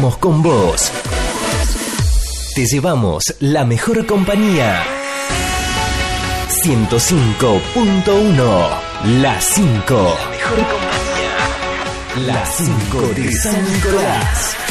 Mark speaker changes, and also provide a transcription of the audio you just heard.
Speaker 1: con vos. Te llevamos la mejor compañía. 105.1 La 5. La mejor compañía. La 5 de San Nicolás.